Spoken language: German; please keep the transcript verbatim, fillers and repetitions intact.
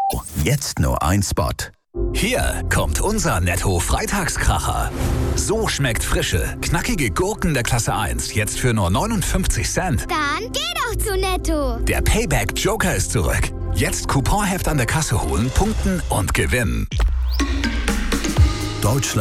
Jetzt nur ein Spot. Hier kommt unser Netto-Freitagskracher. So schmeckt frische, knackige Gurken der Klasse eins jetzt für nur neunundfünfzig Cent. Dann geh doch zu Netto. Der Payback-Joker ist zurück. Jetzt Couponheft an der Kasse holen, punkten und gewinnen. Deutschland.